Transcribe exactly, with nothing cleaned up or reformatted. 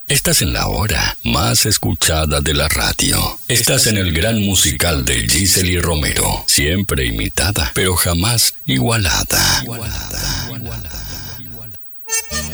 Estás en la hora más escuchada de la radio. Estás en el gran musical de Gisely Romero. Siempre imitada, pero jamás igualada. Igualada. Igualada.